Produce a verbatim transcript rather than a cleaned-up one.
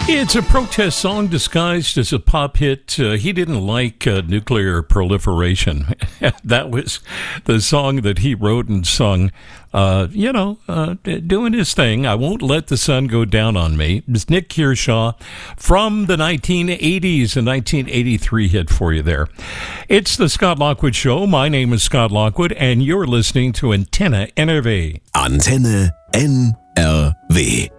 It's a protest song disguised as a pop hit. Uh, he didn't like uh, nuclear proliferation. That was the song that he wrote and sung, uh, you know, uh, doing his thing. I Won't Let the Sun Go Down on Me. It's Nick Kershaw from the nineteen eighties, a nineteen eighty-three hit for you there. It's the Scott Lockwood Show. My name is Scott Lockwood, and you're listening to Antenne N R W. Antenne N R W.